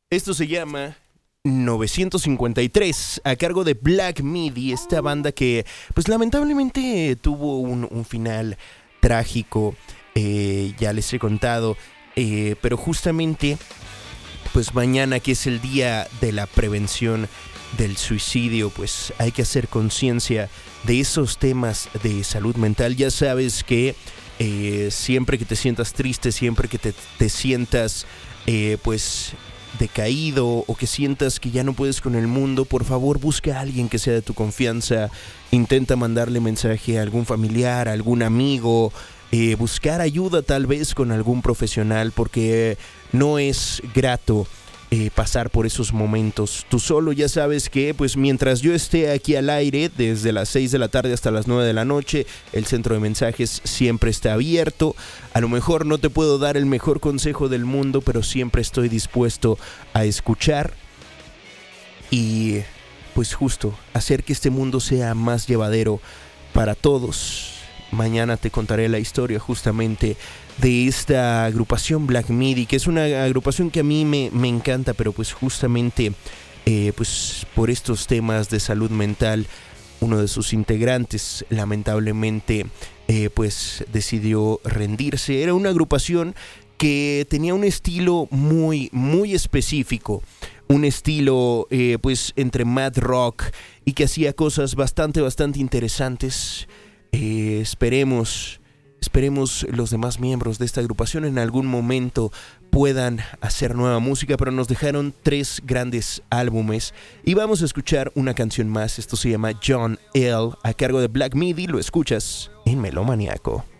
Esto se llama 953, a cargo de Black Midi, esta banda que pues lamentablemente tuvo un final trágico, ya les he contado, pero justamente pues mañana, que es el día de la prevención del suicidio, pues hay que hacer conciencia de esos temas de salud mental. Ya sabes que siempre que te sientas triste, siempre que te sientas pues decaído o que sientas que ya no puedes con el mundo, por favor busca a alguien que sea de tu confianza, intenta mandarle mensaje a algún familiar, a algún amigo, buscar ayuda tal vez con algún profesional, porque no es grato pasar por esos momentos tú solo. Ya sabes que pues mientras yo esté aquí al aire desde las 6 de la tarde hasta las 9 de la noche, el centro de mensajes siempre está abierto. A lo mejor no te puedo dar el mejor consejo del mundo, pero siempre estoy dispuesto a escuchar y pues justo hacer que este mundo sea más llevadero para todos. Mañana te contaré la historia justamente de esta agrupación Black Midi, que es una agrupación que a mí me encanta, pero pues justamente pues por estos temas de salud mental, uno de sus integrantes lamentablemente pues decidió rendirse. Era una agrupación que tenía un estilo muy, muy específico, un estilo pues entre mad rock, y que hacía cosas bastante interesantes. Esperemos los demás miembros de esta agrupación en algún momento puedan hacer nueva música, pero nos dejaron 3 grandes álbumes y vamos a escuchar una canción más. Esto se llama John L., a cargo de Black Midi. Lo escuchas en Melomaniaco.